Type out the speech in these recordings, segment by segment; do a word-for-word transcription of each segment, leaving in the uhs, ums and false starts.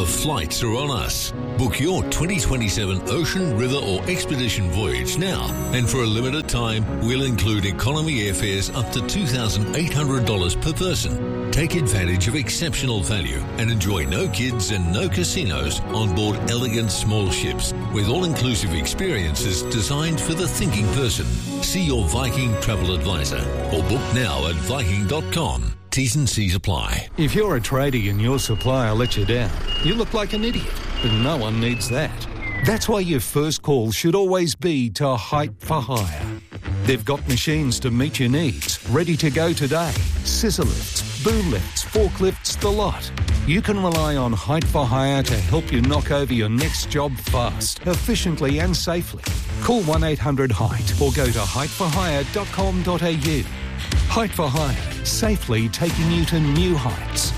flights are on us. Book your twenty twenty-seven ocean, river or expedition voyage now. And for a limited time, we'll include economy airfares up to two thousand eight hundred dollars per person. Take advantage of exceptional value and enjoy no kids and no casinos on board elegant small ships with all-inclusive experiences designed for the thinking person. See your Viking travel advisor or book now at viking dot com. T's and C's apply. If you're a tradie and your supplier lets you down, you look like an idiot, but no one needs that. That's why your first call should always be to Height for Hire. They've got machines to meet your needs, ready to go today. Scissor lifts, boom lifts, forklifts, the lot. You can rely on Height for Hire to help you knock over your next job fast, efficiently and safely. Call one eight hundred height or go to height for hire dot com dot a u. Height for Hire, safely taking you to new heights.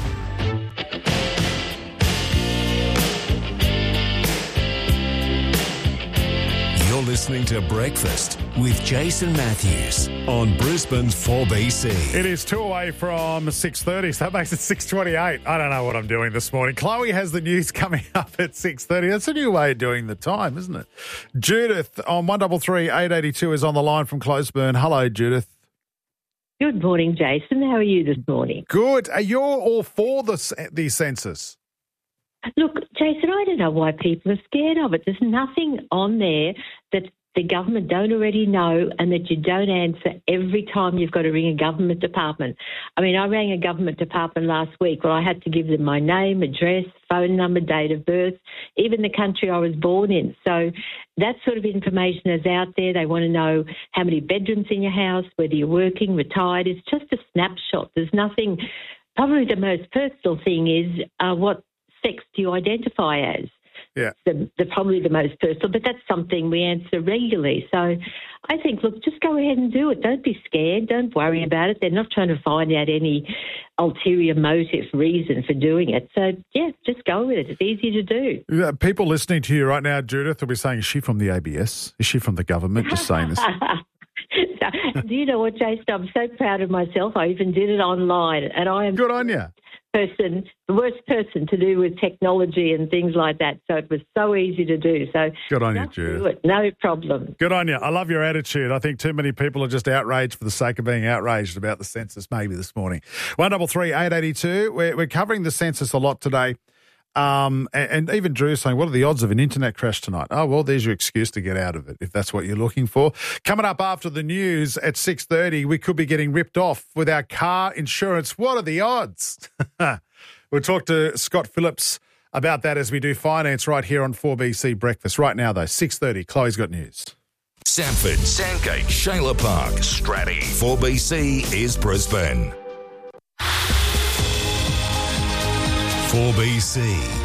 You're listening to Breakfast with Jason Matthews on Brisbane's four B C. It is two away from six thirty, so that makes it six twenty-eight. I don't know what I'm doing this morning. Chloe has the news coming up at six thirty. That's a new way of doing the time, isn't it? Judith on one three three, eight eight two is on the line from Closeburn. Hello, Judith. Good morning, Jason. How are you this morning? Good. Are you all for the, the census? Look, Jason, I don't know why people are scared of it. There's nothing on there that the government don't already know and that you don't answer every time you've got to ring a government department. I mean, I rang a government department last week where I had to give them my name, address, phone number, date of birth, even the country I was born in. So that sort of information is out there. They want to know how many bedrooms in your house, whether you're working, retired. It's just a snapshot. There's nothing. Probably the most personal thing is uh, what sex do you identify as? Yeah. The, the, probably the most personal, but that's something we answer regularly. So I think, look, just go ahead and do it. Don't be scared. Don't worry about it. They're not trying to find out any ulterior motive reason for doing it. So, yeah, just go with it. It's easy to do. Yeah, people listening to you right now, Judith, will be saying, is she from the A B S? Is she from the government? Just saying this. Do you know what, Jason? I'm so proud of myself. I even did it online, and I am good on you. Person, the worst person to do with technology and things like that. So it was so easy to do. So good on you, Judith. Do it. No problem. Good on you. I love your attitude. I think too many people are just outraged for the sake of being outraged about the census. Maybe this morning, one double three eight eighty two. We're we're covering the census a lot today. Um, and, and even Drew's saying, what are the odds of an internet crash tonight? Oh, well, there's your excuse to get out of it, if that's what you're looking for. Coming up after the news at six thirty, we could be getting ripped off with our car insurance. What are the odds? We'll talk to Scott Phillips about that as we do finance right here on four B C Breakfast. Right now, though, six thirty, Chloe's got news. Sanford, Sandgate, Shayla Park, Stratty. four B C is Brisbane. four B C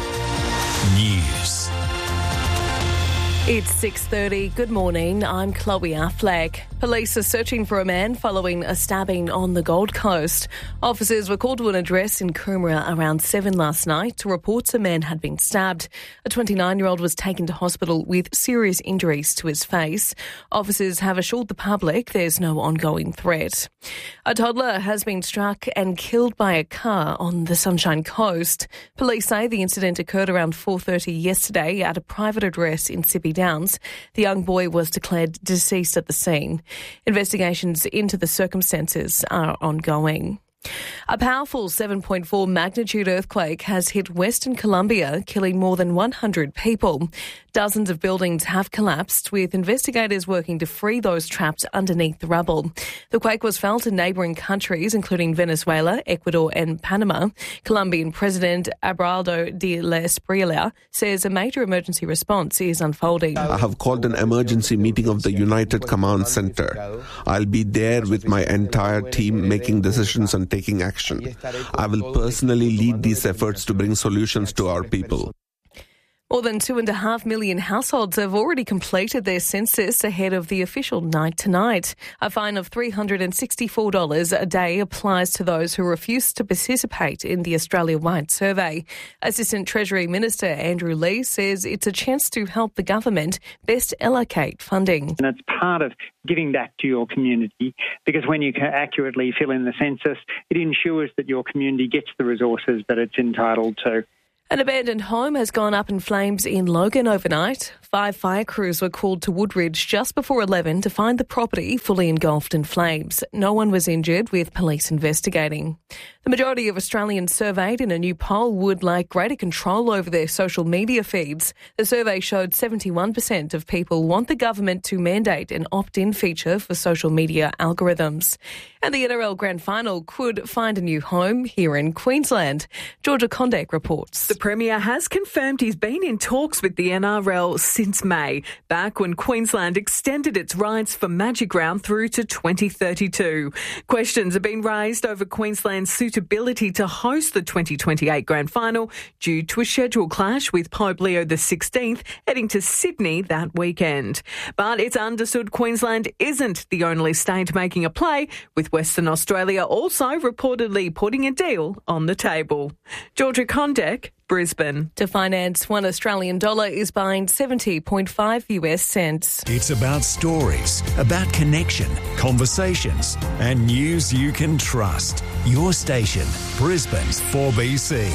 News. It's six thirty. Good morning. I'm Chloe Affleck. Police are searching for a man following a stabbing on the Gold Coast. Officers were called to an address in Coomera around seven last night to report a man had been stabbed. A twenty-nine-year-old was taken to hospital with serious injuries to his face. Officers have assured the public there's no ongoing threat. A toddler has been struck and killed by a car on the Sunshine Coast. Police say the incident occurred around four thirty yesterday at a private address in Sippy Downs. The young boy was declared deceased at the scene. Investigations into the circumstances are ongoing. A powerful seven point four magnitude earthquake has hit Western Colombia, killing more than one hundred people. Dozens of buildings have collapsed, with investigators working to free those trapped underneath the rubble. The quake was felt in neighbouring countries, including Venezuela, Ecuador and Panama. Colombian President Abelardo de la Espriella says a major emergency response is unfolding. I have called an emergency meeting of the United Command Centre. I'll be there with my entire team making decisions and taking action. I will personally lead these efforts to bring solutions to our people. More than two and a half million households have already completed their census ahead of the official night tonight. A fine of three hundred sixty-four dollars a day applies to those who refuse to participate in the Australia-wide survey. Assistant Treasury Minister Andrew Leigh says it's a chance to help the government best allocate funding. And it's part of giving back to your community, because when you can accurately fill in the census, it ensures that your community gets the resources that it's entitled to. An abandoned home has gone up in flames in Logan overnight. Five fire crews were called to Woodridge just before eleven to find the property fully engulfed in flames. No one was injured, with police investigating. The majority of Australians surveyed in a new poll would like greater control over their social media feeds. The survey showed seventy-one percent of people want the government to mandate an opt-in feature for social media algorithms. And the N R L Grand Final could find a new home here in Queensland. Georgia Condek reports. The Premier has confirmed he's been in talks with the N R L since May, back when Queensland extended its rights for Magic Round through to twenty thirty-two. Questions have been raised over Queensland's suitability to host the twenty twenty-eight Grand Final due to a schedule clash with Pope Leo the sixteenth heading to Sydney that weekend. But it's understood Queensland isn't the only state making a play, with Western Australia also reportedly putting a deal on the table. Georgia Condek, Brisbane. To finance one Australian dollar is buying seventy point five U S cents. It's about stories, about connection, conversations, and news you can trust. Your station, Brisbane's four B C.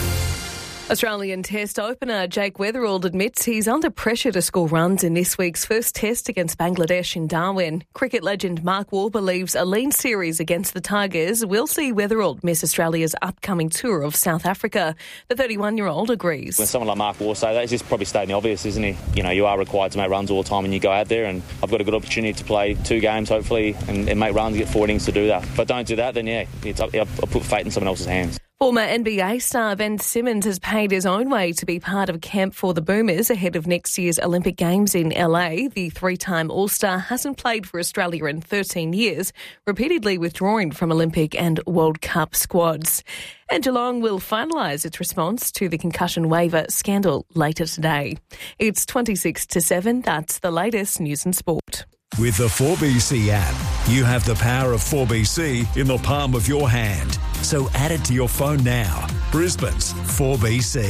Australian Test opener Jake Weatherald admits he's under pressure to score runs in this week's first Test against Bangladesh in Darwin. Cricket legend Mark Waugh believes a lean series against the Tigers will see Weatherald miss Australia's upcoming tour of South Africa. The thirty-one-year-old agrees. When someone like Mark Waugh say that, he's just probably stating the obvious, isn't he? You know, you are required to make runs all the time when you go out there, and I've got a good opportunity to play two games, hopefully, and, and make runs, get four innings to do that. If I don't do that, then yeah, it's up, I'll put fate in someone else's hands. Former N B A star Ben Simmons has paid his own way to be part of camp for the Boomers ahead of next year's Olympic Games in L A. The three-time All-Star hasn't played for Australia in thirteen years, repeatedly withdrawing from Olympic and World Cup squads. And Geelong will finalise its response to the concussion waiver scandal later today. It's twenty-six to seven. That's the latest news and sport. With the four B C app, you have the power of four B C in the palm of your hand. So add it to your phone now. Brisbane's four B C.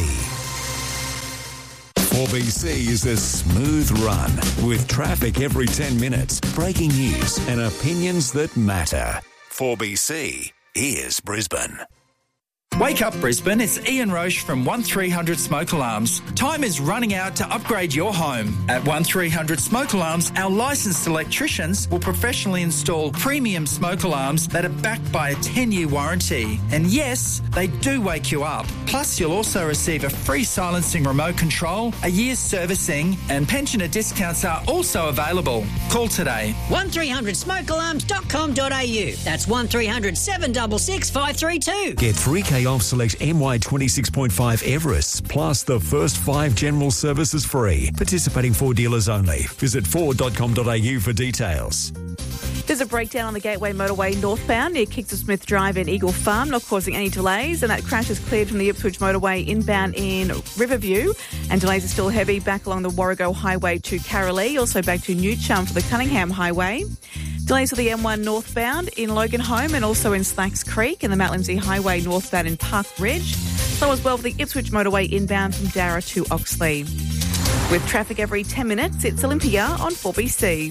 four B C is a smooth run with traffic every ten minutes, breaking news and opinions that matter. four B C is Brisbane. Wake up Brisbane, it's Ian Roche from one three hundred Smoke Alarms. Time is running out to upgrade your home. At one three hundred Smoke Alarms, our licensed electricians will professionally install premium smoke alarms that are backed by a ten-year warranty. And yes, they do wake you up. Plus, you'll also receive a free silencing remote control, a year's servicing, and pensioner discounts are also available. Call today. one three hundred smoke alarms dot com dot a u. That's one three hundred seven six six five three two. Get three K off select M Y twenty-six point five Everests, plus the first five general services free. Participating Ford dealers only. Visit ford dot com dot a u for details. There's a breakdown on the Gateway Motorway northbound near Kingston Smith Drive in Eagle Farm, not causing any delays, and that crash is cleared from the Ipswich Motorway inbound in Riverview, and delays are still heavy back along the Warrego Highway to Carralee, also back to New Chum for the Cunningham Highway. Delays for the M one northbound in Loganholme and also in Slacks Creek and the Mount Lindesay Highway northbound in Park Ridge. So as well for the Ipswich Motorway inbound from Darra to Oxley. With traffic every ten minutes, it's Olympia on four B C.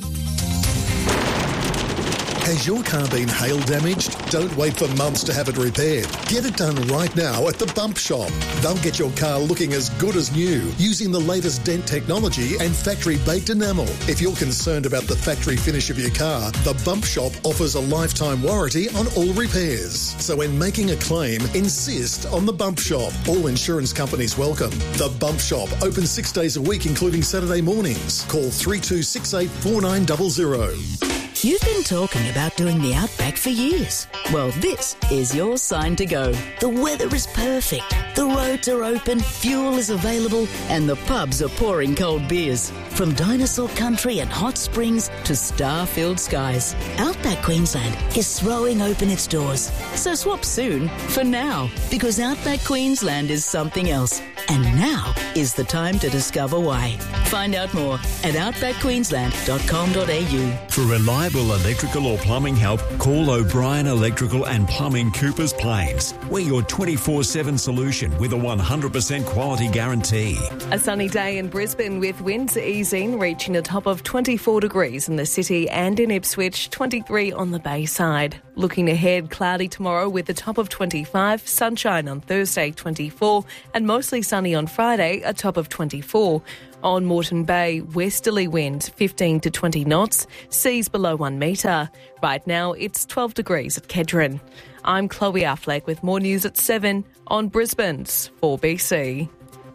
Has your car been hail damaged? Don't wait for months to have it repaired. Get it done right now at the Bump Shop. They'll get your car looking as good as new using the latest dent technology and factory-baked enamel. If you're concerned about the factory finish of your car, the Bump Shop offers a lifetime warranty on all repairs. So when making a claim, insist on the Bump Shop. All insurance companies welcome. The Bump Shop, open six days a week, including Saturday mornings. Call three two six eight four nine zero zero. You've been talking about doing the Outback for years. Well, this is your sign to go. The weather is perfect, the roads are open, fuel is available, and the pubs are pouring cold beers. From dinosaur country and hot springs to star-filled skies, Outback Queensland is throwing open its doors. So swap soon for now, because Outback Queensland is something else. And now is the time to discover why. Find out more at outback queensland dot com dot a u. For reliable electrical or plumbing help, call O'Brien Electrical and Plumbing, Coopers Plains. We're your twenty-four seven solution with a one hundred percent quality guarantee. A sunny day in Brisbane with winds easing, reaching a top of twenty-four degrees in the city and in Ipswich, twenty-three on the Bayside. Looking ahead, cloudy tomorrow with a top of twenty-five, sunshine on Thursday, twenty-four, and mostly sunny on Friday, a top of twenty-four. On Moreton Bay, westerly winds fifteen to twenty knots, seas below one metre. Right now, it's twelve degrees at Kedron. I'm Chloe Affleck with more news at seven on Brisbane's four B C.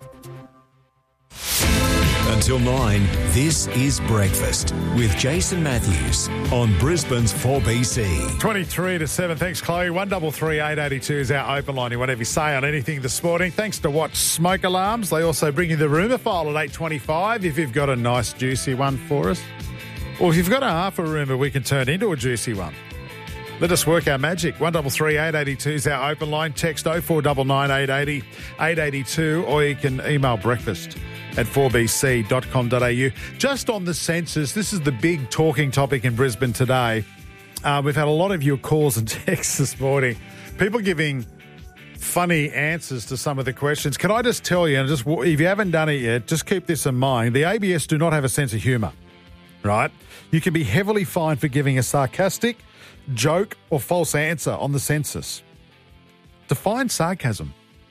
Until nine, this is Breakfast with Jason Matthews on Brisbane's four B C. twenty-three to seven. Thanks, Chloe. one three three, eight eight two is our open line. Whatever you say on anything this morning. Thanks to Watch Smoke Alarms. They also bring you the rumour file at eight twenty-five if you've got a nice juicy one for us. Or if you've got a half a rumour we can turn into a juicy one. Let us work our magic. one three three, eight eight two is our open line. Text oh four nine nine, eight eight oh, eight eight two, or you can email breakfast at four b c dot com dot a u. Just on the census, this is the big talking topic in Brisbane today. Uh, we've had a lot of your calls and texts this morning. People giving funny answers to some of the questions. Can I just tell you, and just if you haven't done it yet, just keep this in mind. The A B S do not have a sense of humour, right? You can be heavily fined for giving a sarcastic, joke or false answer on the census. Define sarcasm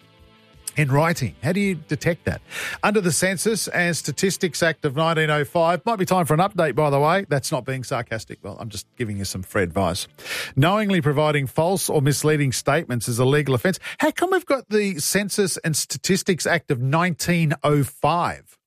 in writing. How do you detect that? Under the Census and Statistics Act of nineteen oh five, might be time for an update, by the way. That's not being sarcastic. Well, I'm just giving you some free advice. Knowingly providing false or misleading statements is a legal offence. How come we've got the Census and Statistics Act of nineteen oh five?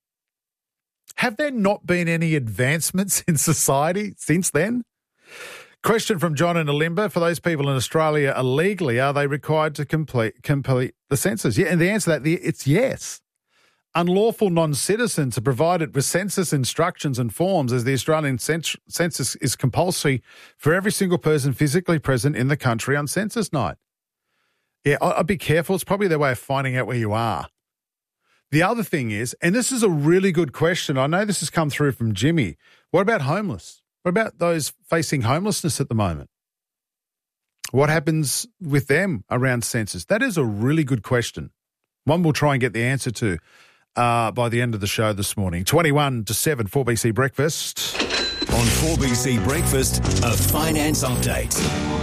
Have there not been any advancements in society since then? Question from John in Alimba. For those people in Australia illegally, are they required to complete complete the census? Yeah, and the answer to that, it's yes. Unlawful non-citizens are provided with census instructions and forms, as the Australian census is compulsory for every single person physically present in the country on census night. Yeah, I'd be careful. It's probably their way of finding out where you are. The other thing is, and this is a really good question, I know this has come through from Jimmy, what about homeless? What about those facing homelessness at the moment? What happens with them around census? That is a really good question. One we'll try and get the answer to uh, by the end of the show this morning. twenty-one to seven, four B C Breakfast. On four B C Breakfast, a finance update.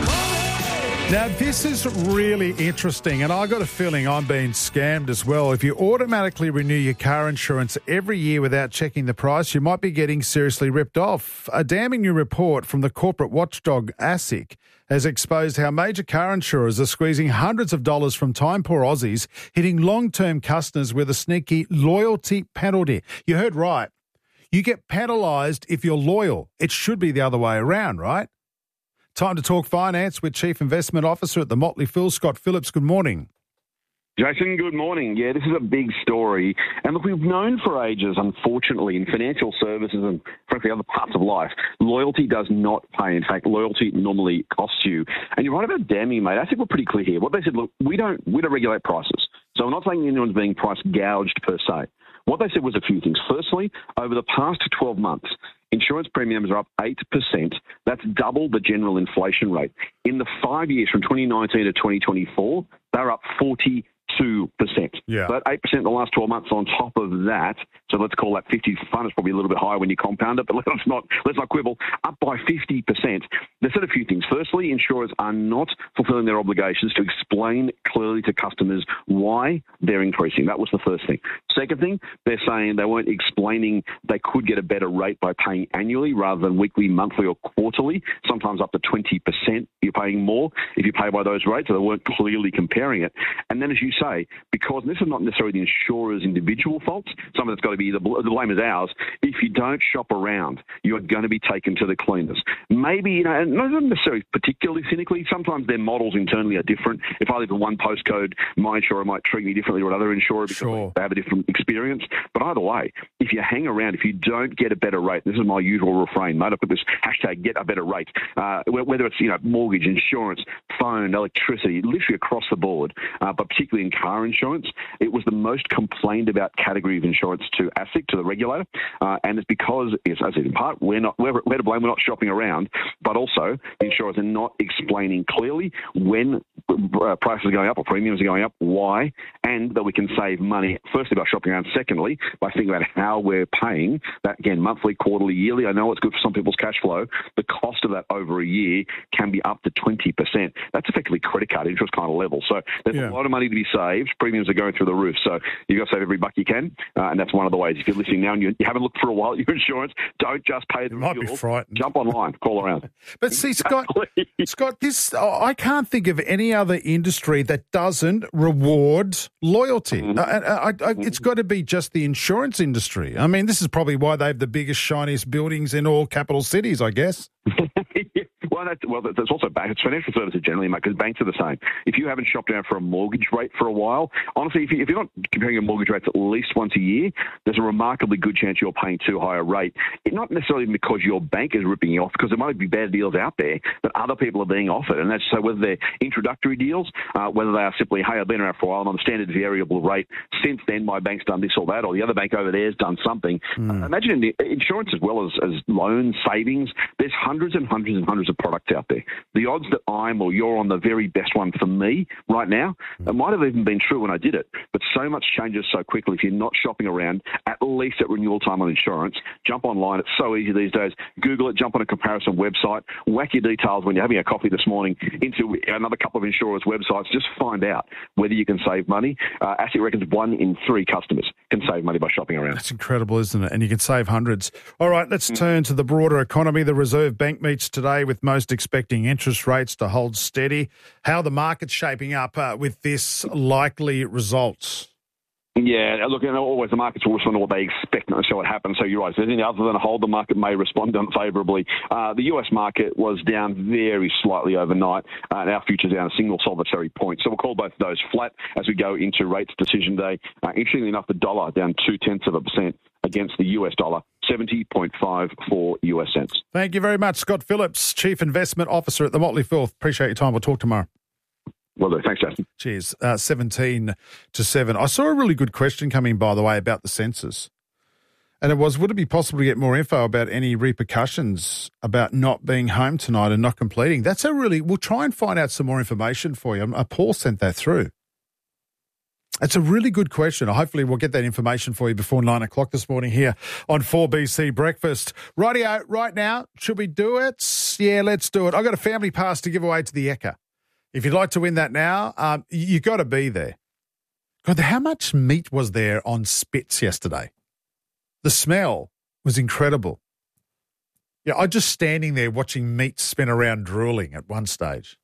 Now, this is really interesting, and I got a feeling I'm being scammed as well. If you automatically renew your car insurance every year without checking the price, you might be getting seriously ripped off. A damning new report from the corporate watchdog ASIC has exposed how major car insurers are squeezing hundreds of dollars from time-poor Aussies, hitting long-term customers with a sneaky loyalty penalty. You heard right. You get penalised if you're loyal. It should be the other way around, right? Time to talk finance with Chief Investment Officer at the Motley Fool, Scott Phillips. Good morning. Jason, good morning. Yeah, this is a big story. And look, we've known for ages, unfortunately, in financial services and, frankly, other parts of life, loyalty does not pay. In fact, loyalty normally costs you. And you're right about damning, mate. I think we're pretty clear here. What they said, look, we don't, we don't regulate prices. So I'm not saying anyone's being price gouged per se. What they said was a few things. Firstly, over the past twelve months, insurance premiums are up eight percent. That's double the general inflation rate. In the five years from twenty nineteen to twenty twenty-four, they're up forty-two percent. Yeah. So eight percent in the last twelve months on top of that. So let's call that fifty for fun. It's probably a little bit higher when you compound it, but let's not let's not quibble. Up by fifty percent. They said a few things. Firstly, insurers are not fulfilling their obligations to explain clearly to customers why they're increasing. That was the first thing. Second thing, they're saying they weren't explaining they could get a better rate by paying annually rather than weekly, monthly, or quarterly. Sometimes up to twenty percent you're paying more if you pay by those rates, so they weren't clearly comparing it. And then, as you say, because this is not necessarily the insurer's individual faults, some of it's got to be the, the blame is ours. If you don't shop around, you're going to be taken to the cleaners. Maybe, you know, and not necessarily particularly cynically, sometimes their models internally are different. If I live in one postcode, my insurer might treat me differently or another insurer because sure. they have a different experience. But either way, if you hang around, if you don't get a better rate, this is my usual refrain, mate. I put this hashtag get a better rate, uh, whether it's, you know, mortgage, insurance, phone, electricity, literally across the board, uh, but particularly in car insurance, it was the most complained about category of insurance to ASIC, to the regulator. Uh, and it's because, as I said, in part, we're not, we're, we're to blame, we're not shopping around, but also the insurers are not explaining clearly when uh, prices are going up or premiums are going up, why, and that we can save money, firstly, by shopping around, secondly, by thinking about how we're paying that, again, monthly, quarterly, yearly. I know it's good for some people's cash flow. The cost of that over a year can be up to twenty percent. That's effectively credit card interest kind of level. So there's yeah. a lot of money to be saved. Premiums are going through the roof. So you've got to save every buck you can, uh, and that's one of the ways. If you're listening now and you, you haven't looked for a while at your insurance, don't just pay the you might fuel. Be frightened. Jump online, call around. But see, Scott, Scott, this I can't think of any other industry that doesn't reward loyalty. Mm-hmm. I, I, I, it's got to be just the insurance industry. I mean, this is probably why they have the biggest, shiniest buildings in all capital cities, I guess. Well, that's, well, there's also banks. It's financial services generally, mate, because banks are the same. If you haven't shopped around for a mortgage rate for a while, honestly, if, you, if you're not comparing your mortgage rates at least once a year, there's a remarkably good chance you're paying too high a rate. It, not necessarily because your bank is ripping you off, because there might be bad deals out there that other people are being offered. And that's so whether they're introductory deals, uh, whether they are simply, hey, I've been around for a while and I'm a standard variable rate. Since then, my bank's done this or that, or the other bank over there has done something. Mm. Uh, imagine in the insurance as well as, as loans, savings, there's hundreds and hundreds and hundreds of products out there. The odds that I'm or you're on the very best one for me right now, it might have even been true when I did it, but so much changes so quickly. If you're not shopping around, at least at renewal time on insurance, jump online. It's so easy these days. Google it, jump on a comparison website, whack your details when you're having a coffee this morning into another couple of insurers' websites. Just find out whether you can save money. Uh, ASIC reckons one in three customers can save money by shopping around. That's incredible, isn't it? And you can save hundreds. All right, let's mm-hmm. turn to the broader economy. The Reserve Bank meets today with most expecting interest rates to hold steady. How the market's shaping up uh, with this likely results? Yeah, look, you know, always the markets will respond to what they expect, not necessarily what happens. So you're right. If there's anything other than a hold, the market may respond unfavourably. Uh, the U S market was down very slightly overnight, uh, and our futures down a single solitary point. So we'll call both of those flat as we go into rates decision day. Uh, interestingly enough, the dollar down two-tenths of a percent against the U S dollar, seventy point five four U S cents. Thank you very much, Scott Phillips, Chief Investment Officer at the Motley Fool. Appreciate your time. We'll talk tomorrow. Well done. Thanks, Jason. Cheers. Uh, seventeen to seven. I saw a really good question coming, by the way, about the census. And it was, would it be possible to get more info about any repercussions about not being home tonight and not completing? That's a really, we'll try and find out some more information for you. Uh, Paul sent that through. It's a really good question. Hopefully we'll get that information for you before nine o'clock this morning here on four B C Breakfast. Rightio, right now, should we do it? Yeah, let's do it. I've got a family pass to give away to the Ekka. If you'd like to win that now, um, you've got to be there. God, how much meat was there on spits yesterday? The smell was incredible. Yeah, I was just standing there watching meat spin around drooling at one stage.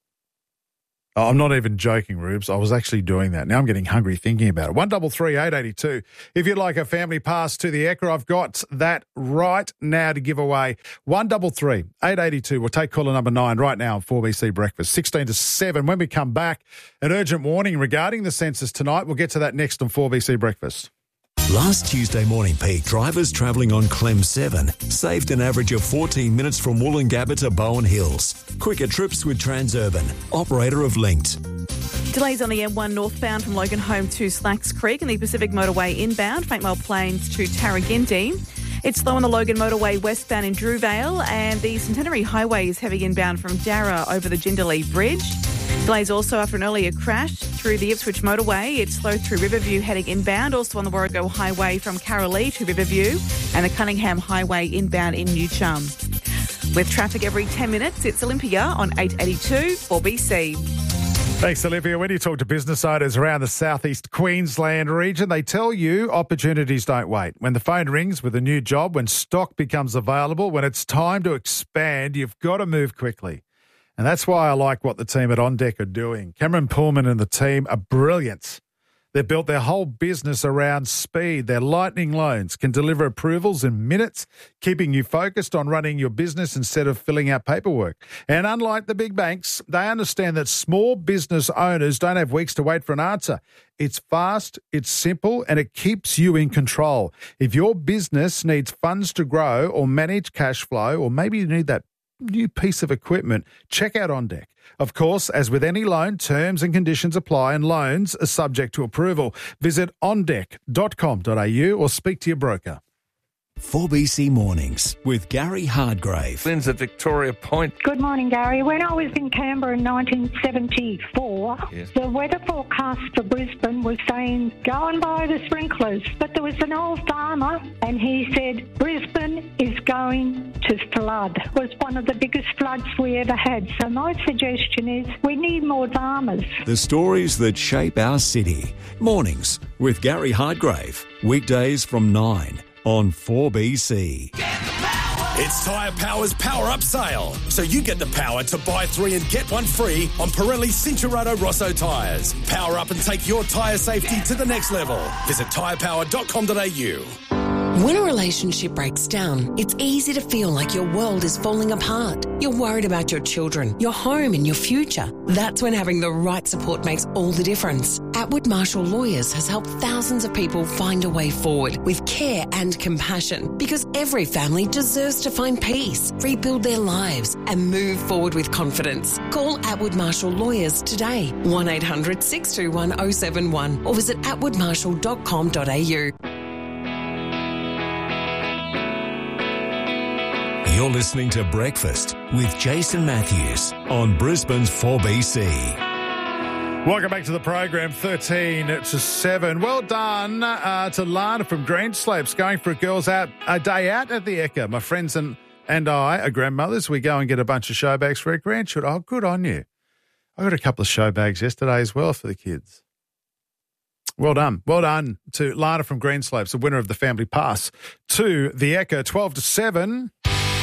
Oh, I'm not even joking, Rubes. I was actually doing that. Now I'm getting hungry thinking about it. one three three, eight eight two. If you'd like a family pass to the Ekka, I've got that right now to give away. one three three, eight eight two. We'll take caller number nine right now on four B C Breakfast. sixteen to seven. When we come back, an urgent warning regarding the census tonight. We'll get to that next on four B C Breakfast. Last Tuesday morning peak, drivers travelling on Clem seven saved an average of fourteen minutes from Woolloongabba to Bowen Hills. Quicker trips with Transurban, operator of Linked. Delays on the M one northbound from Logan Home to Slacks Creek and the Pacific Motorway inbound, Faintwell Plains to Tarragindi. It's slow on the Logan Motorway westbound in Drewvale, and the Centenary Highway is heavy inbound from Darra over the Jindalee Bridge. Delays also after an earlier crash through the Ipswich Motorway. It's slow through Riverview heading inbound, also on the Warrego Highway from Carolee to Riverview, and the Cunningham Highway inbound in New Chum. With traffic every ten minutes, it's Olympia on eight eighty-two four B C. Thanks, Olivia. When you talk to business owners around the southeast Queensland region, they tell you opportunities don't wait. When the phone rings with a new job, when stock becomes available, when it's time to expand, you've got to move quickly. And that's why I like what the team at On Deck are doing. Cameron Pullman and the team are brilliant. They've built their whole business around speed. Their Lightning Loans can deliver approvals in minutes, keeping you focused on running your business instead of filling out paperwork. And unlike the big banks, they understand that small business owners don't have weeks to wait for an answer. It's fast, it's simple, and it keeps you in control. If your business needs funds to grow or manage cash flow, or maybe you need that new piece of equipment, check out OnDeck. Of course, as with any loan, terms and conditions apply and loans are subject to approval. Visit on deck dot com dot a u or speak to your broker. four B C Mornings with Gary Hardgrave. Lynn's at Victoria Point. Good morning, Gary. When I was in Canberra in nineteen seventy-four, Yes. the weather forecast for Brisbane was saying, go and buy the sprinklers. But there was an old farmer and he said, Brisbane is going to flood. It was one of the biggest floods we ever had. So my suggestion is we need more farmers. The stories that shape our city. Mornings with Gary Hardgrave. Weekdays from nine on four B C. It's Tyre Power's Power Up Sale, so you get the power to buy three and get one free on Pirelli Cincherato Rosso tyres. Power up and take your tyre safety to the next level. Visit tyre power dot com dot a u. When a relationship breaks down, it's easy to feel like your world is falling apart. You're worried about your children, your home and your future. That's when having the right support makes all the difference. Atwood Marshall Lawyers has helped thousands of people find a way forward with care and compassion, because every family deserves to find peace, rebuild their lives and move forward with confidence. Call Atwood Marshall Lawyers today, one eight hundred six two one oh seven one, or visit atwood marshall dot com dot a u. You're listening to Breakfast with Jason Matthews on Brisbane's four B C. Welcome back to the program, thirteen to seven. Well done uh, to Lana from Greenslopes, going for a girls' out a day out at the Ekka. My friends and, and I are grandmothers. We go and get a bunch of show bags for our grandchildren. Oh, good on you. I got a couple of show bags yesterday as well for the kids. Well done. Well done to Lana from Greenslopes, the winner of the family pass to the Ekka, twelve to seven.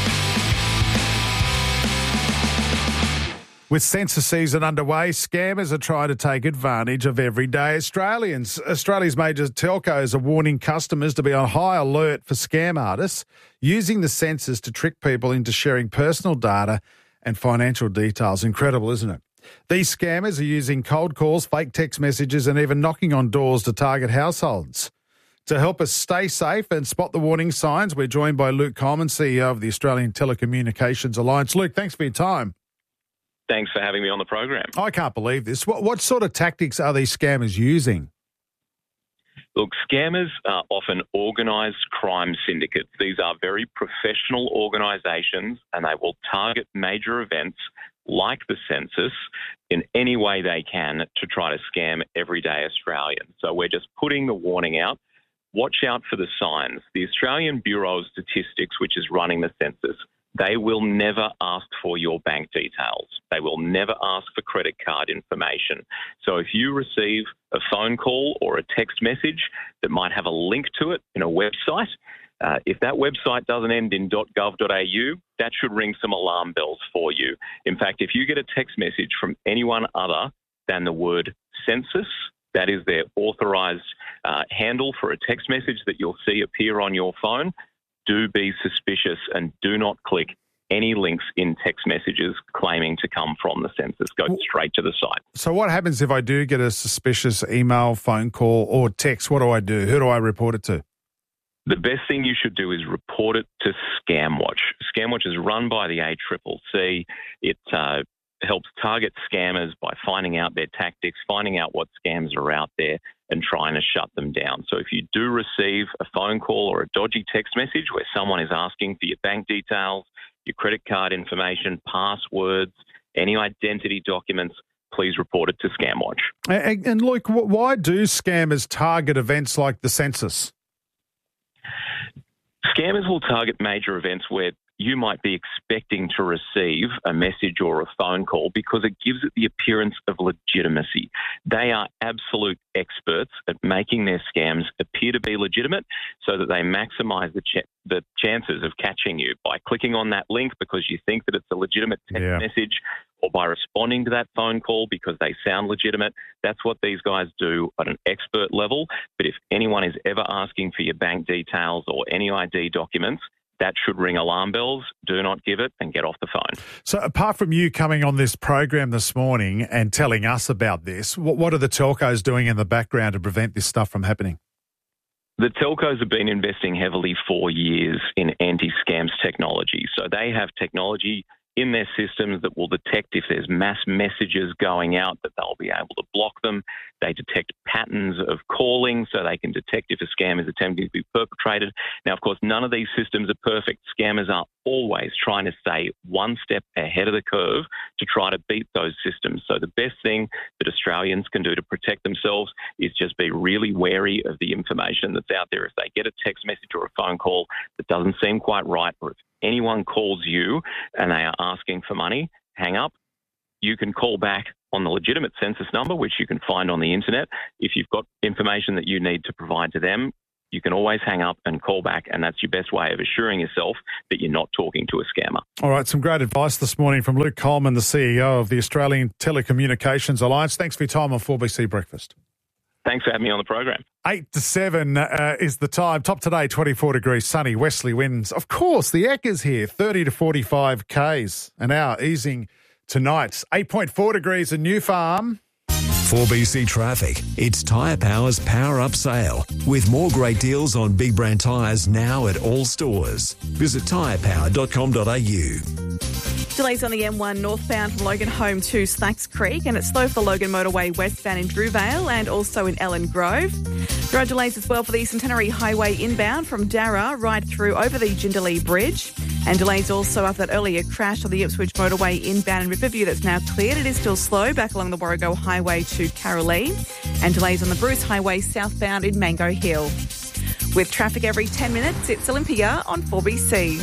With census season underway, scammers are trying to take advantage of everyday Australians. Australia's major telcos are warning customers to be on high alert for scam artists using the census to trick people into sharing personal data and financial details. Incredible, isn't it? These scammers are using cold calls, fake text messages, and even knocking on doors to target households. To help us stay safe and spot the warning signs, we're joined by Luke Coleman, C E O of the Australian Telecommunications Alliance. Luke, thanks for your time. Thanks for having me on the program. I can't believe this. What, what sort of tactics are these scammers using? Look, scammers are often organised crime syndicates. These are very professional organisations, and they will target major events like the census in any way they can to try to scam everyday Australians. So we're just putting the warning out. Watch out for the signs. The Australian Bureau of Statistics, which is running the census, they will never ask for your bank details. They will never ask for credit card information. So if you receive a phone call or a text message that might have a link to it in a website, uh, if that website doesn't end in .gov dot a u, that should ring some alarm bells for you. In fact, if you get a text message from anyone other than the word census, that is their authorised uh, handle for a text message that you'll see appear on your phone, do be suspicious and do not click any links in text messages claiming to come from the census. Go straight to the site. So what happens if I do get a suspicious email, phone call or text? What do I do? Who do I report it to? The best thing you should do is report it to ScamWatch. ScamWatch is run by the A C C C. It uh, helps target scammers by finding out their tactics, finding out what scams are out there and trying to shut them down. So if you do receive a phone call or a dodgy text message where someone is asking for your bank details, your credit card information, passwords, any identity documents, please report it to ScamWatch. And, and Luke, why do scammers target events like the census? Scammers will target major events where you might be expecting to receive a message or a phone call because it gives it the appearance of legitimacy. They are absolute experts at making their scams appear to be legitimate so that they maximise the, ch- the chances of catching you by clicking on that link because you think that it's a legitimate text yeah. message or by responding to that phone call because they sound legitimate. That's what these guys do at an expert level. But if anyone is ever asking for your bank details or any I D documents, that should ring alarm bells. Do not give it and get off the phone. So apart from you coming on this program this morning and telling us about this, what, what are the telcos doing in the background to prevent this stuff from happening? The telcos have been investing heavily for years in anti-scams technology. So they have technology in their systems that will detect if there's mass messages going out, that they'll be able to block them. They detect patterns of calling, so they can detect if a scam is attempting to be perpetrated. Now, of course, none of these systems are perfect. Scammers are always trying to stay one step ahead of the curve to try to beat those systems. So the best thing that Australians can do to protect themselves is just be really wary of the information that's out there. If they get a text message or a phone call that doesn't seem quite right, or if anyone calls you and they are asking for money, hang up. You can call back on the legitimate census number, which you can find on the internet. If you've got information that you need to provide to them, you can always hang up and call back, and that's your best way of assuring yourself that you're not talking to a scammer. All right, some great advice this morning from Luke Coleman, the C E O of the Australian Telecommunications Alliance. Thanks for your time on four B C Breakfast. Thanks for having me on the program. Eight to seven uh, is the time. Top today, twenty-four degrees, sunny, westerly winds. Of course, the Eckers here, thirty to forty-five kays an hour, easing tonight. eight point four degrees in New Farm. four B C Traffic. It's Tyre Power's Power Up Sale, with more great deals on big brand tyres now at all stores. Visit tyre power dot com dot a u. Delays on the M one northbound from Logan Home to Slacks Creek, and it's slow for the Logan Motorway westbound in Drewvale and also in Ellen Grove. There are delays as well for the Centenary Highway inbound from Darra right through over the Jindalee Bridge, and delays also after that earlier crash on the Ipswich Motorway inbound in Riverview that's now cleared. It is still slow back along the Warrego Highway to Caroline, and delays on the Bruce Highway southbound in Mango Hill. With traffic every ten minutes, it's Olympia on four B C.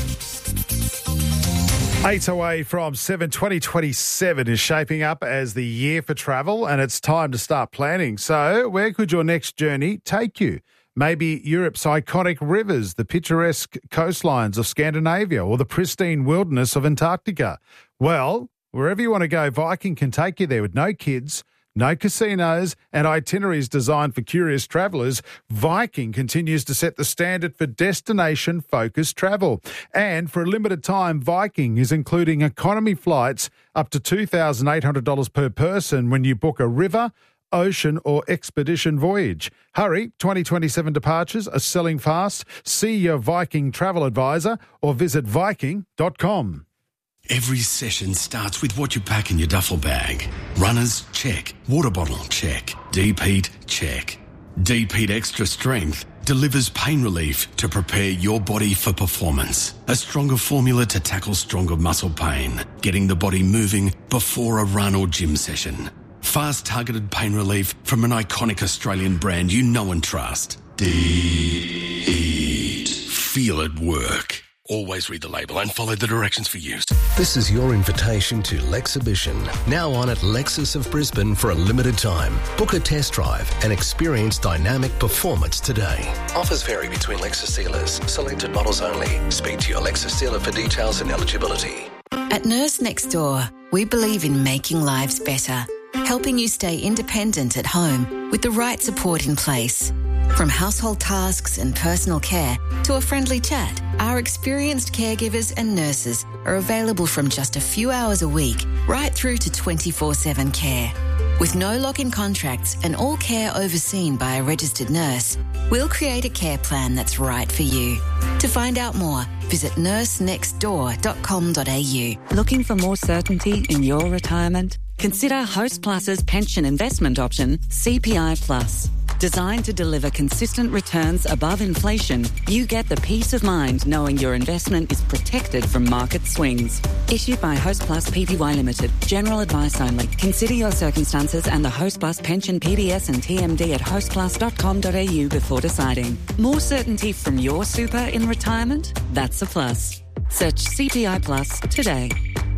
Eight away from seven, twenty twenty-seven is shaping up as the year for travel, and it's time to start planning. So where could your next journey take you? Maybe Europe's iconic rivers, the picturesque coastlines of Scandinavia, or the pristine wilderness of Antarctica. Well, wherever you want to go, Viking can take you there with no kids, no casinos, and itineraries designed for curious travellers. Viking continues to set the standard for destination-focused travel. And for a limited time, Viking is including economy flights up to two thousand eight hundred dollars per person when you book a river, ocean or expedition voyage. Hurry, twenty twenty-seven departures are selling fast. See your Viking travel advisor or visit viking dot com. Every session starts with what you pack in your duffel bag. Runners, check. Water bottle, check. Deep heat, check. Deep Heat Extra Strength delivers pain relief to prepare your body for performance. A stronger formula to tackle stronger muscle pain, getting the body moving before a run or gym session. Fast targeted pain relief from an iconic Australian brand you know and trust. Deep Heat. Feel it work. Always read the label and follow the directions for use. This is your invitation to Lexhibition, now on at Lexus of Brisbane for a limited time. Book a test drive and experience dynamic performance today. Offers vary between Lexus dealers. Selected models only. Speak to your Lexus dealer for details and eligibility. At Nurse Next Door, we believe in making lives better, helping you stay independent at home with the right support in place. From household tasks and personal care to a friendly chat, our experienced caregivers and nurses are available from just a few hours a week right through to twenty-four seven care. With no lock-in contracts and all care overseen by a registered nurse, we'll create a care plan that's right for you. To find out more, visit nurse next door dot com dot a u. Looking for more certainty in your retirement? Consider Host Plus's pension investment option, C P I Plus. Designed to deliver consistent returns above inflation, you get the peace of mind knowing your investment is protected from market swings. Issued by Host Plus Pty Limited. General advice only. Consider your circumstances and the Host Plus pension P D S and T M D at host plus dot com dot a u before deciding. More certainty from your super in retirement? That's a plus. Search C P I Plus today.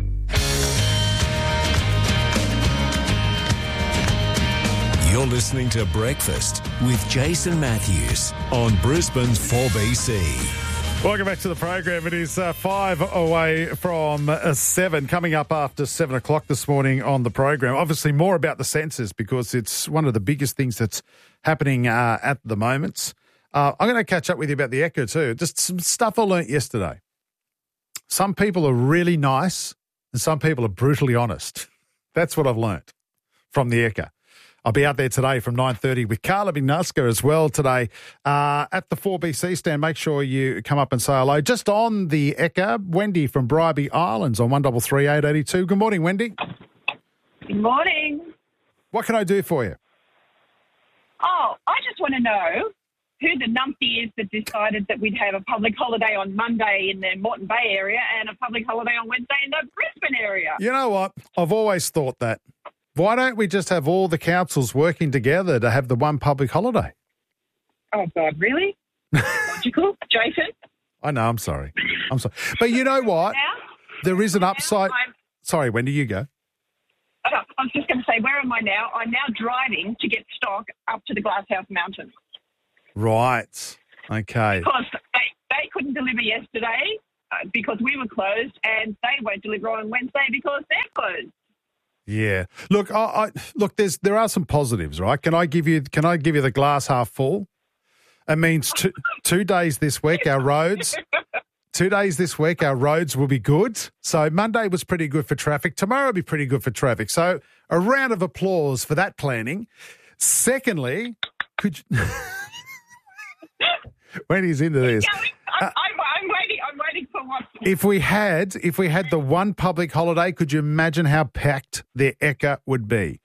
You're listening to Breakfast with Jason Matthews on Brisbane's four B C. Welcome back to the program. It is uh, five away from uh, seven. Coming up after seven o'clock this morning on the program. Obviously, more about the census because it's one of the biggest things that's happening uh, at the moment. Uh, I'm going to catch up with you about the Echo too. Just some stuff I learnt yesterday. Some people are really nice and some people are brutally honest. That's what I've learnt from the Echo. I'll be out there today from nine thirty with Carla Vignaska as well today uh, at the four B C stand. Make sure you come up and say hello. Just on the Echo, Wendy from Bribie Islands on one three three eight eight two. Good morning, Wendy. Good morning. What can I do for you? Oh, I just want to know who the numpty is that decided that we'd have a public holiday on Monday in the Moreton Bay area and a public holiday on Wednesday in the Brisbane area. You know what? I've always thought that. Why don't we just have all the councils working together to have the one public holiday? Oh, God, really? Logical? Jason? I know, I'm sorry. I'm sorry. But you know what? Now? There is an upside. I'm- Sorry, Wendy, you go. Oh, I was just going to say, where am I now? I'm now driving to get stock up to the Glasshouse Mountains. Right. Okay. Because they, they couldn't deliver yesterday uh, because we were closed, and they won't deliver on Wednesday because they're closed. Yeah. Look, I, I look. There's there are some positives, right? Can I give you? Can I give you the glass half full? It means two two days this week our roads. Two days this week our roads will be good. So Monday was pretty good for traffic. Tomorrow will be pretty good for traffic. So a round of applause for that planning. Secondly, could you, when he's into this. I'm, I'm, I'm waiting. I'm waiting for what. If we had, if we had the one public holiday, could you imagine how packed the Echo would be?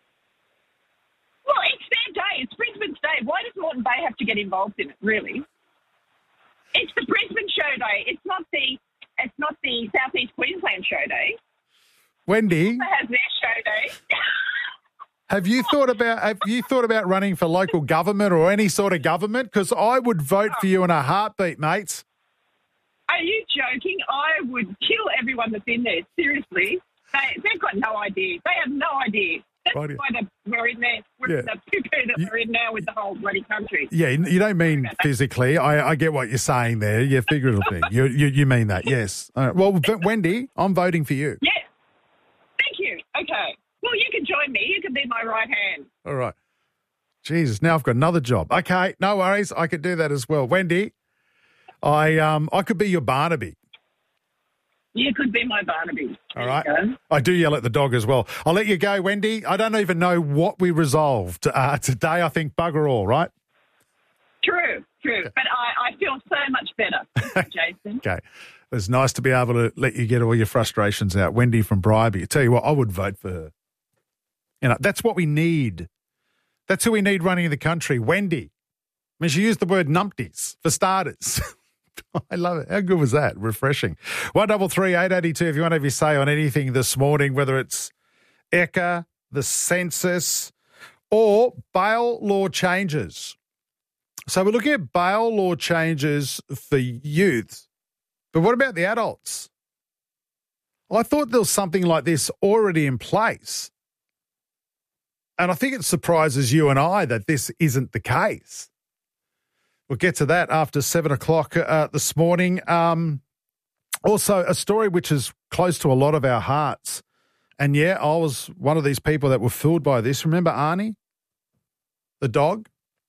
Well, it's their day. It's Brisbane's day. Why does Moreton Bay have to get involved in it? Really? It's the Brisbane show day. It's not the. It's not the Southeast Queensland show day. Wendy, It has their show day. have you thought about have you thought about running for local government or any sort of government? Because I would vote for you in a heartbeat, mates. Are you joking? I would kill everyone that's in there. Seriously, they they've got no idea. They have no idea. That's Righty. why the, we're in there. We're in Yeah. the poo-poo that we're in now with the whole bloody country. Yeah, you don't mean physically. I, I get what you're saying there. Yeah, figuratively. you, you you mean that? Yes. All right. Well, v- Wendy, I'm voting for you. Yeah. Thank you. Okay. Well, you can join me. You can be my right hand. All right. Jesus, now I've got another job. Okay, no worries. I could do that as well. Wendy, I um I could be your Barnaby. You could be my Barnaby. All right. There you go. I do yell at the dog as well. I'll let you go, Wendy. I don't even know what we resolved uh, today. I think bugger all, right? True, true. But I, I feel so much better, Jason. Okay. It's nice to be able to let you get all your frustrations out. Wendy from Bribie. I tell you what, I would vote for her. You know, that's what we need. That's who we need running the country. Wendy. I mean, she used the word numpties for starters. I love it. How good was that? Refreshing. one double three eight eighty two if you want to have your say on anything this morning, whether it's Echo, the census, or bail law changes. So we're looking at bail law changes for youth. But what about the adults? I thought there was something like this already in place. And I think it surprises you and I that this isn't the case. We'll get to that after seven o'clock uh, this morning. Um, also, a story which is close to a lot of our hearts. And yeah, I was one of these people that were fooled by this. Remember Arnie, the dog?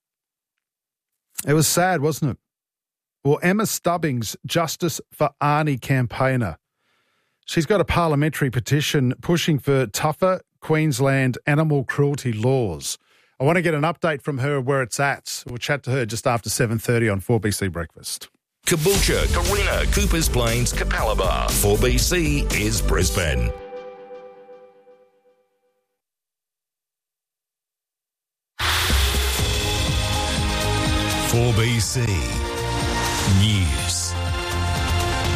It was sad, wasn't it? Well, Emma Stubbings, Justice for Arnie campaigner. She's got a parliamentary petition pushing for tougher Queensland animal cruelty laws. I want to get an update from her where it's at. We'll chat to her just after seven thirty on four B C Breakfast. Caboolture, Carina, Coopers Plains, Capalaba. four B C is Brisbane. four B C News.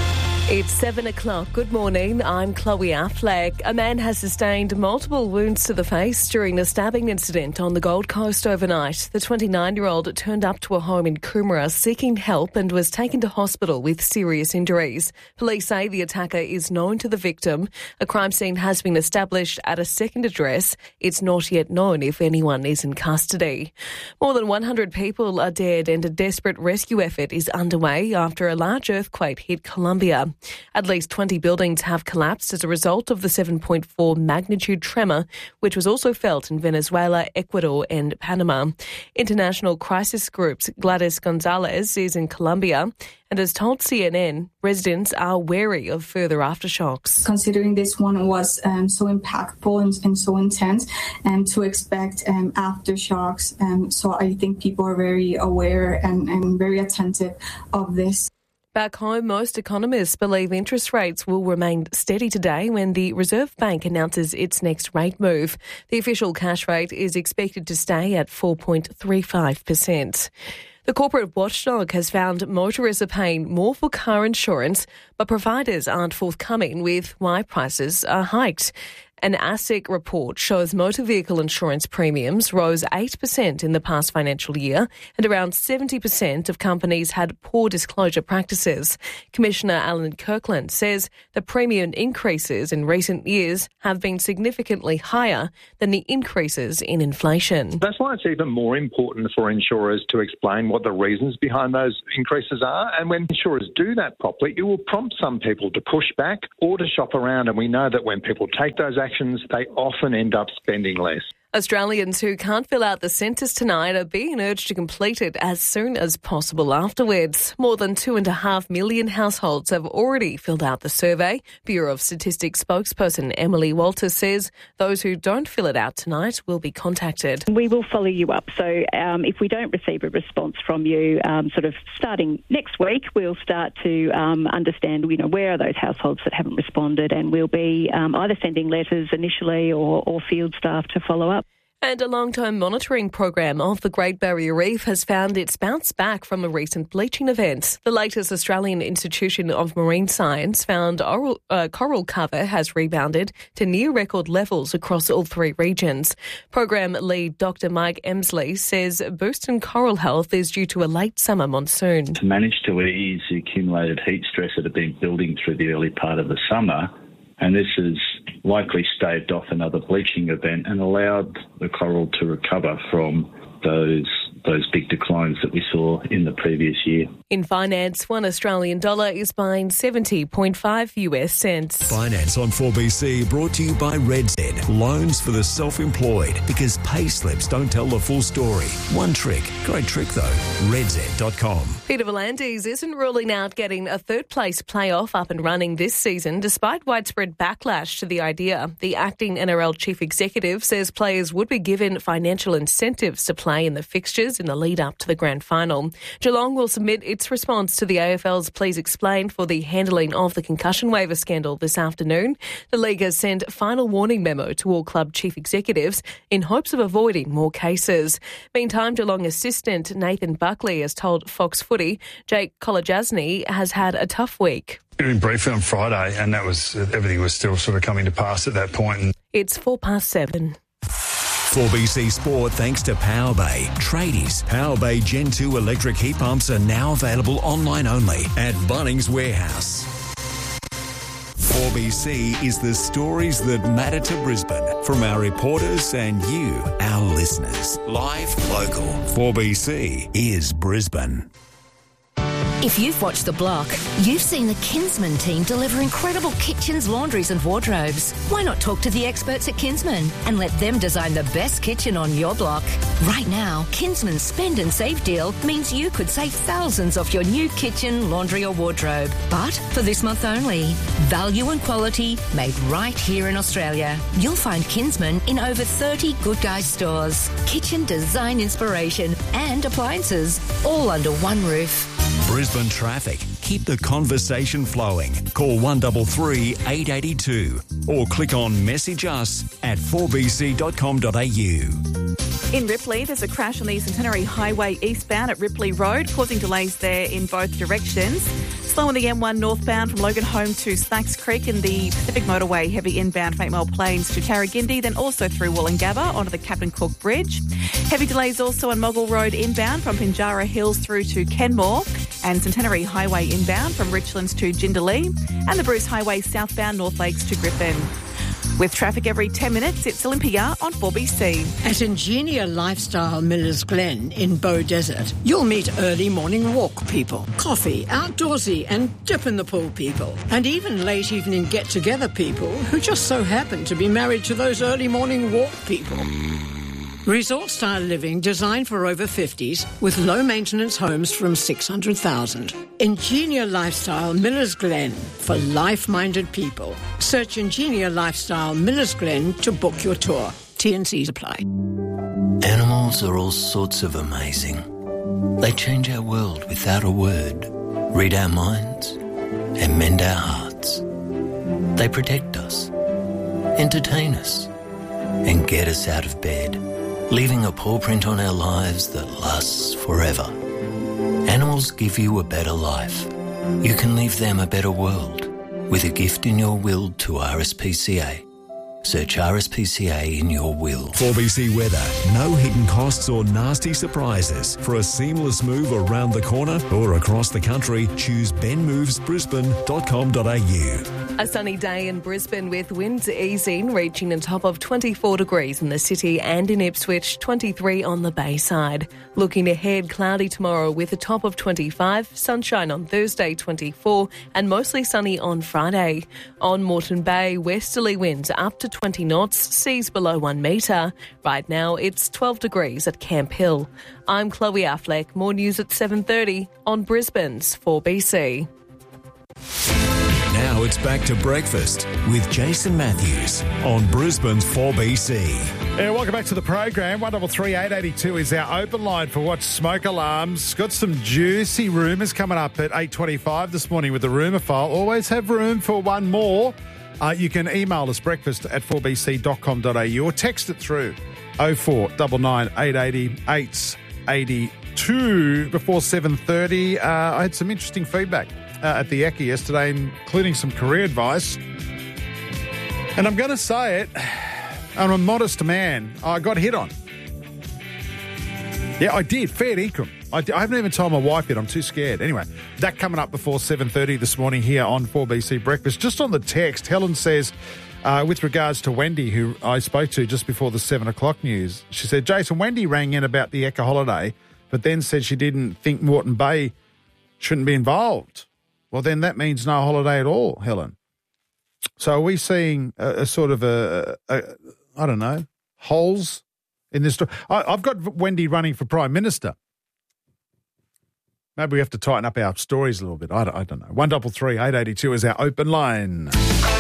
It's seven o'clock. Good morning. I'm Chloe Affleck. A man has sustained multiple wounds to the face during a stabbing incident on the Gold Coast overnight. The twenty-nine-year-old turned up to a home in Coomera seeking help and was taken to hospital with serious injuries. Police say the attacker is known to the victim. A crime scene has been established at a second address. It's not yet known if anyone is in custody. More than one hundred people are dead and a desperate rescue effort is underway after a large earthquake hit Colombia. At least twenty buildings have collapsed as a result of the seven point four magnitude tremor, which was also felt in Venezuela, Ecuador and Panama. International Crisis Group's Gladys Gonzalez is in Colombia and has told C N N residents are wary of further aftershocks. Considering this one was um, so impactful and, and so intense, and to expect um, aftershocks, um, so I think people are very aware and, and very attentive of this. Back home, most economists believe interest rates will remain steady today when the Reserve Bank announces its next rate move. The official cash rate is expected to stay at four point three five percent. The corporate watchdog has found motorists are paying more for car insurance, but providers aren't forthcoming with why prices are hiked. An ASIC report shows motor vehicle insurance premiums rose eight percent in the past financial year, and around seventy percent of companies had poor disclosure practices. Commissioner Alan Kirkland says the premium increases in recent years have been significantly higher than the increases in inflation. That's why it's even more important for insurers to explain what the reasons behind those increases are. And when insurers do that properly, it will prompt some people to push back or to shop around. And we know that when people take those actions, they often end up spending less. Australians who can't fill out the census tonight are being urged to complete it as soon as possible afterwards. More than two and a half million households have already filled out the survey. Bureau of Statistics spokesperson Emily Walters says those who don't fill it out tonight will be contacted. We will follow you up. So um, if we don't receive a response from you, um, sort of starting next week, we'll start to um, understand, you know, where are those households that haven't responded, and we'll be um, either sending letters initially or, or field staff to follow up. And a long-term monitoring program of the Great Barrier Reef has found it's bounced back from a recent bleaching event. The latest Australian Institution of Marine Science found oral, uh, coral cover has rebounded to near-record levels across all three regions. Program lead Doctor Mike Emsley says a boost in coral health is due to a late summer monsoon. To manage to ease the accumulated heat stress that had been building through the early part of the summer, and this has likely staved off another bleaching event and allowed the coral to recover from those those big declines that we saw in the previous year. In finance, one Australian dollar is buying seventy point five US cents. Finance on four B C brought to you by RedZ. Loans for the self-employed, because pay slips don't tell the full story. One trick. Great trick though. red z dot com. Peter V'landys isn't ruling out getting a third-place playoff up and running this season, despite widespread backlash to the idea. The acting N R L chief executive says players would be given financial incentives to play in the fixtures in the lead-up to the grand final. Geelong will submit its response to the A F L's Please Explain for the handling of the concussion waiver scandal this afternoon. The league has sent a final warning memo to all club chief executives in hopes of avoiding more cases. Meantime, Geelong assistant Nathan Buckley has told Fox Footy Jake Kolodjasny has had a tough week. We briefed on Friday, and that was everything was still sort of coming to pass at that point. It's four past seven. four B C Sport thanks to Power Bay. Tradies, Power Bay Gen two electric heat pumps are now available online only at Bunnings Warehouse. four B C is the stories that matter to Brisbane from our reporters and you, our listeners. Live, local. four B C is Brisbane. If you've watched The Block, you've seen the Kinsman team deliver incredible kitchens, laundries and wardrobes. Why not talk to the experts at Kinsman and let them design the best kitchen on your block? Right now, Kinsman's Spend and Save deal means you could save thousands off your new kitchen, laundry or wardrobe. But for this month only, value and quality made right here in Australia. You'll find Kinsman in over thirty Good Guys stores. Kitchen design inspiration and appliances, all under one roof. Brisbane traffic. Keep the conversation flowing. Call one three three, eight eight two or click on message us at four b c dot com dot a u. In Ripley, there's a crash on the Centenary Highway eastbound at Ripley Road, causing delays there in both directions. Slow on the M one northbound from Logan Home to Slacks Creek in the Pacific Motorway, heavy inbound from Eight Mile Plains to Tarragindi, then also through Wollongabba onto the Captain Cook Bridge. Heavy delays also on Mogul Road inbound from Pinjarra Hills through to Kenmore, and Centenary Highway inbound from Richlands to Jindalee, and the Bruce Highway southbound North Lakes to Griffin. With traffic every ten minutes, it's Olympia on four B C. At Ingenia Lifestyle Millers Glen in Bow Desert, you'll meet early morning walk people, coffee, outdoorsy and dip in the pool people, and even late evening get-together people who just so happen to be married to those early morning walk people. Resort-style living designed for over fifties with low-maintenance homes from six hundred thousand dollars. Ingenia Lifestyle Millers Glen for life-minded people. Search Ingenia Lifestyle Millers Glen to book your tour. T and Cs apply. Animals are all sorts of amazing. They change our world without a word, read our minds, and mend our hearts. They protect us, entertain us, and get us out of bed, leaving a paw print on our lives that lasts forever. Animals give you a better life. You can leave them a better world with a gift in your will to R S P C A. Search R S P C A in your will. four B C weather. No hidden costs or nasty surprises. For a seamless move around the corner or across the country, choose ben moves brisbane dot com dot a u. A sunny day in Brisbane with winds easing, reaching a top of twenty-four degrees in the city and in Ipswich, twenty-three on the Bayside. Looking ahead, cloudy tomorrow with a top of twenty-five, sunshine on Thursday, twenty-four, and mostly sunny on Friday. On Moreton Bay, westerly winds up to twenty knots, seas below one metre. Right now, it's twelve degrees at Camp Hill. I'm Chloe Affleck. More news at seven thirty on Brisbane's four B C. Now it's back to breakfast with Jason Matthews on Brisbane's four B C. Yeah, welcome back to the program. one three three eight eight two is our open line for What's Smoke Alarms. Got some juicy rumours coming up at eight twenty-five this morning with the rumour file. Always have room for one more. Uh, you can email us breakfast at four b c dot com dot a u or text it through oh four nine nine eight eight oh eight eight two before seven thirty. Uh, I had some interesting feedback uh, at the Ecca yesterday, including some career advice. And I'm going to say it, I'm a modest man. I got hit on. Yeah, I did. Fair income. I, I haven't even told my wife yet. I'm too scared. Anyway, that coming up before seven thirty this morning here on four B C Breakfast. Just on the text, Helen says, uh, with regards to Wendy, who I spoke to just before the seven o'clock news, she said, Jason, Wendy rang in about the Ecca holiday, but then said she didn't think Moreton Bay shouldn't be involved. Well, then that means no holiday at all, Helen. So are we seeing a, a sort of a, a, a, I don't know, holes in this story? I, I've got Wendy running for Prime Minister. Maybe we have to tighten up our stories a little bit. I don't, I don't know. one three three eight eight two is our open line.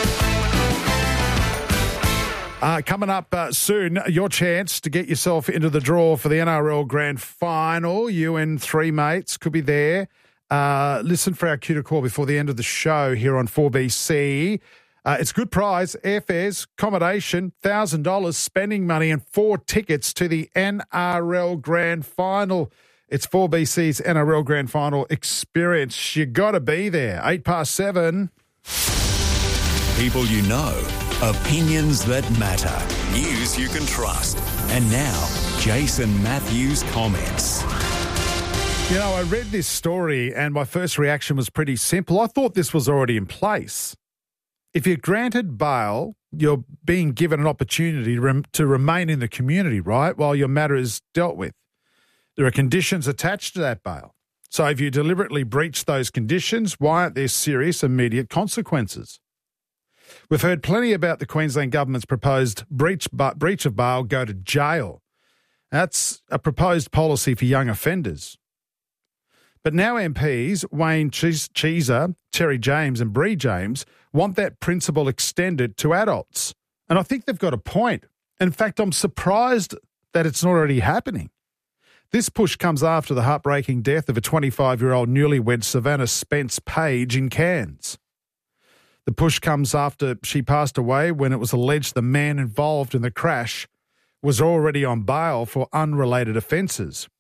Uh, coming up uh, soon, your chance to get yourself into the draw for the N R L Grand Final. You and three mates could be there. Uh, listen for our cue to call before the end of the show here on four B C. Uh, it's good prize, airfares, accommodation, one thousand dollars spending money and four tickets to the N R L Grand Final. It's four B C's N R L Grand Final experience. You got to be there. Eight past seven. People you know, opinions that matter, news you can trust. And now, Jason Matthews comments. You know, I read this story and my first reaction was pretty simple. I thought this was already in place. If you're granted bail, you're being given an opportunity to, rem- to remain in the community, right, while your matter is dealt with. There are conditions attached to that bail. So if you deliberately breach those conditions, why aren't there serious immediate consequences? We've heard plenty about the Queensland Government's proposed breach, but breach of bail, go to jail. That's a proposed policy for young offenders. But now M Ps, Wayne Cheeser, Terry James and Bree James, want that principle extended to adults. And I think they've got a point. In fact, I'm surprised that it's not already happening. This push comes after the heartbreaking death of a twenty-five-year-old newlywed Savannah Spence Page in Cairns. The push comes after she passed away when it was alleged the man involved in the crash was already on bail for unrelated offences.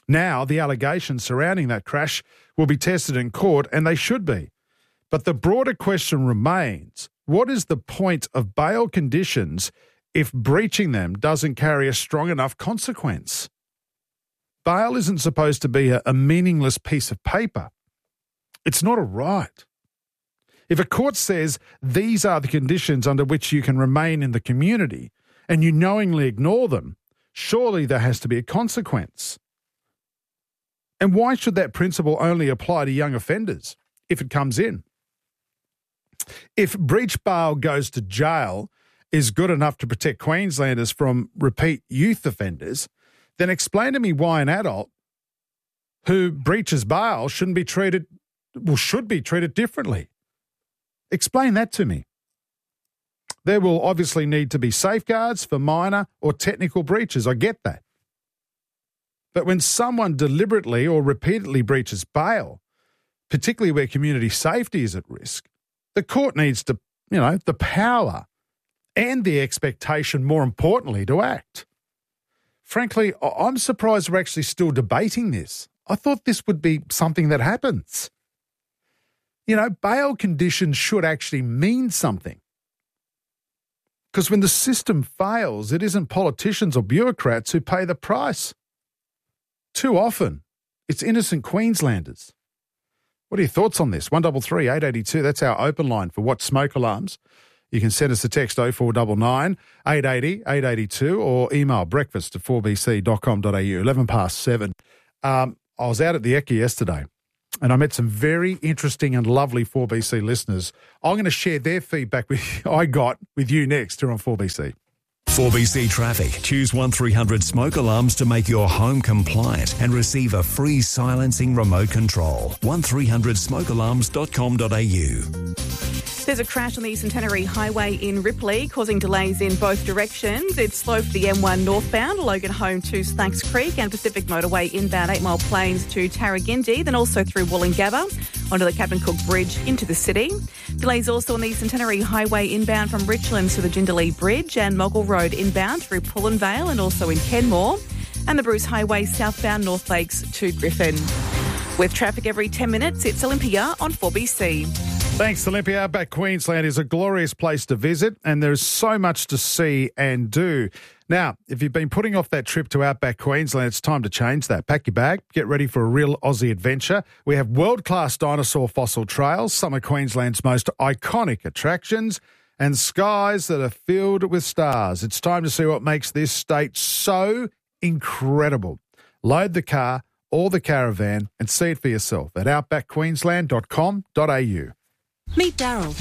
Now, the allegations surrounding that crash will be tested in court, and they should be. But the broader question remains, what is the point of bail conditions if breaching them doesn't carry a strong enough consequence? Bail isn't supposed to be a, a meaningless piece of paper. It's not a right. If a court says these are the conditions under which you can remain in the community and you knowingly ignore them, surely there has to be a consequence. And why should that principle only apply to young offenders if it comes in? If breach bail goes to jail is good enough to protect Queenslanders from repeat youth offenders, then explain to me why an adult who breaches bail shouldn't be treated, well, should be treated differently. Explain that to me. There will obviously need to be safeguards for minor or technical breaches. I get that. But when someone deliberately or repeatedly breaches bail, particularly where community safety is at risk, the court needs to, you know, the power and the expectation, more importantly, to act. Frankly, I'm surprised we're actually still debating this. I thought this would be something that happens. You know, bail conditions should actually mean something. Because when the system fails, it isn't politicians or bureaucrats who pay the price. Too often, it's innocent Queenslanders. What are your thoughts on this? one three three, eight eight two, that's our open line for What Smoke Alarms. You can send us a text oh four nine nine, eight eight zero, eight eight two or email breakfast at four b c dot com dot a u, eleven past seven. Um, I was out at the Ekka yesterday and I met some very interesting and lovely four B C listeners. I'm going to share their feedback with I got with you next here on four B C. four B C Traffic. Choose one three hundred smoke alarms to make your home compliant and receive a free silencing remote control. one three hundred smoke alarms dot com dot a u. There's a crash on the Centenary Highway in Ripley, causing delays in both directions. It's slow for the M one northbound, Logan Home to Snakes Creek, and Pacific Motorway inbound Eight Mile Plains to Tarragindi, then also through Wollongabba onto the Captain Cook Bridge into the city. Delays also on the Centenary Highway inbound from Richlands to the Jindalee Bridge and Moggle Road inbound through Pullenvale and also in Kenmore, and the Bruce Highway southbound North Lakes to Griffin. With traffic every ten minutes, it's Olympia on four B C. Thanks, Olympia. Outback Queensland is a glorious place to visit and there's so much to see and do. Now, if you've been putting off that trip to Outback Queensland, it's time to change that. Pack your bag, get ready for a real Aussie adventure. We have world-class dinosaur fossil trails, some of Queensland's most iconic attractions, and skies that are filled with stars. It's time to see what makes this state so incredible. Load the car or the caravan and see it for yourself at outback queensland dot com dot a u. Meet Daryl.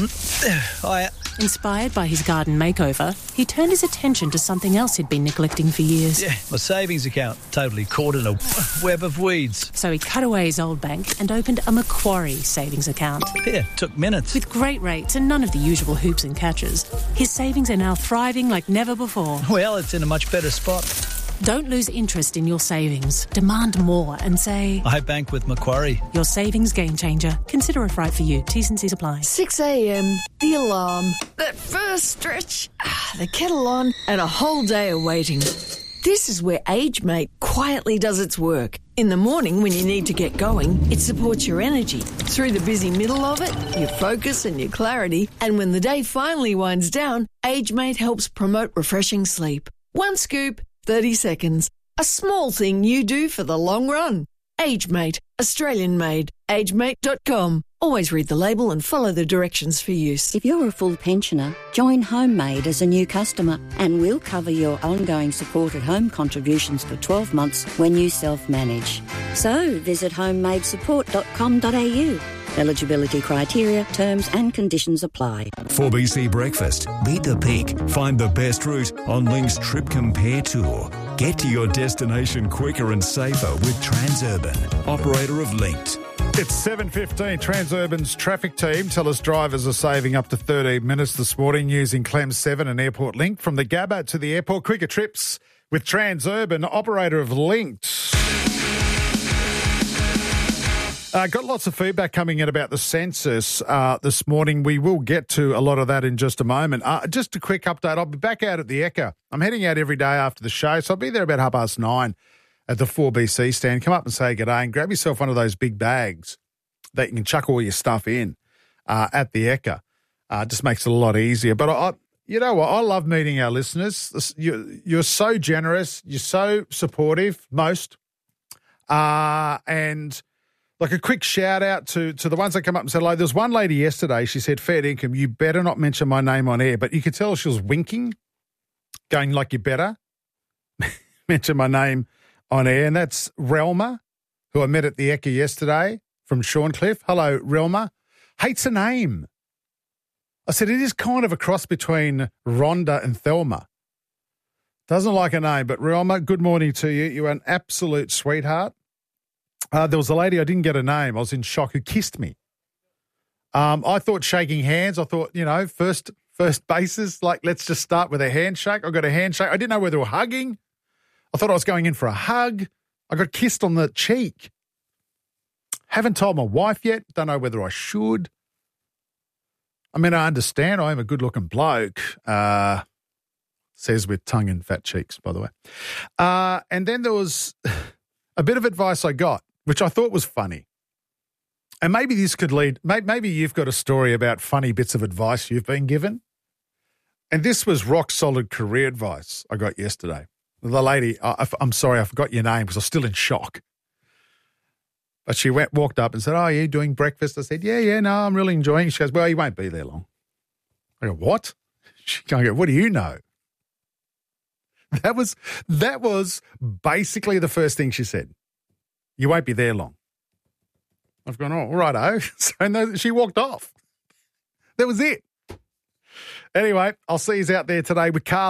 Hiya. Inspired by his garden makeover, he turned his attention to something else he'd been neglecting for years. Yeah, my savings account, totally caught in a web of weeds. So he cut away his old bank and opened a Macquarie savings account. Yeah, took minutes. With great rates and none of the usual hoops and catches, his savings are now thriving like never before. Well, it's in a much better spot. Don't lose interest in your savings. Demand more and say, I bank with Macquarie. Your savings game changer. Consider if right for you. T's and C's apply. six a.m, the alarm, that first stretch, ah, the kettle on, and a whole day of waiting. This is where AgeMate quietly does its work. In the morning when you need to get going, it supports your energy. Through the busy middle of it, your focus and your clarity. And when the day finally winds down, AgeMate helps promote refreshing sleep. One scoop, thirty seconds. A small thing you do for the long run. AgeMate, Australian made. age mate dot com. Always read the label and follow the directions for use. If you're a full pensioner, join HomeMade as a new customer and we'll cover your ongoing supported home contributions for twelve months when you self-manage. So visit homemade support dot com dot a u. Eligibility criteria, terms and conditions apply. four B C Breakfast. Beat the peak. Find the best route on Link's Trip Compare Tour. Get to your destination quicker and safer with Transurban, operator of Linked. It's seven fifteen. Transurban's traffic team tell us drivers are saving up to thirteen minutes this morning using Clem seven and Airport Link. From the Gabba to the airport, quicker trips with Transurban, operator of Linked. Uh, got lots of feedback coming in about the census uh, this morning. We will get to a lot of that in just a moment. Uh, just a quick update. I'll be back out at the Ekka. I'm heading out every day after the show, so I'll be there about half past nine. at the four B C stand, come up and say g'day and grab yourself one of those big bags that you can chuck all your stuff in uh, at the Ekka. Uh, just makes it a lot easier. But, I, you know what, I love meeting our listeners. You, you're so generous. You're so supportive, most. Uh, and... Like a quick shout out to, to the ones that come up and said hello. There's one lady yesterday, she said, fair income, you better not mention my name on air. But you could tell she was winking, going like you better mention my name on air. And that's Relma, who I met at the Ekka yesterday from Shorncliffe. Hello, Relma. Hates a name. I said, it is kind of a cross between Rhonda and Thelma. Doesn't like a name, but Relma, good morning to you. You're an absolute sweetheart. Uh, there was a lady, I didn't get a name, I was in shock, who kissed me. Um, I thought shaking hands, I thought, you know, first first bases, like let's just start with a handshake. I got a handshake. I didn't know whether they were hugging. I thought I was going in for a hug. I got kissed on the cheek. Haven't told my wife yet. Don't know whether I should. I mean, I understand I am a good-looking bloke, uh, says with tongue and fat cheeks, by the way. Uh, and then there was a bit of advice I got, which I thought was funny. And maybe this could lead, maybe you've got a story about funny bits of advice you've been given. And this was rock-solid career advice I got yesterday. The lady, I, I'm sorry, I forgot your name because I was still in shock. But she went, walked up and said, oh, are you doing breakfast? I said, yeah, yeah, no, I'm really enjoying it. She goes, well, you won't be there long. I go, what? She goes, what do you know? That was, that was basically the first thing she said. You won't be there long. I've gone, oh, righto. So no, she walked off. That was it. Anyway, I'll see you out there today with Carl.